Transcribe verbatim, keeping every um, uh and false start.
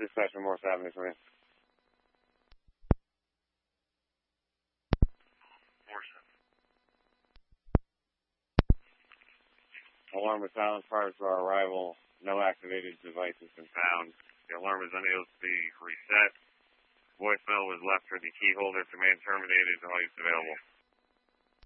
Dispatch from Morse Avenue for you. Morse. Alarm was silenced prior to our arrival. No activated device has been found. The alarm is unable to be reset. Voicemail was left for the key holder. Command terminated. All use available.